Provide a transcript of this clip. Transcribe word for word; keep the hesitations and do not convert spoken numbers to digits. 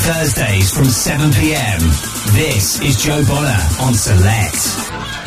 Thursdays from seven p m. This is Joe Bonner on Select.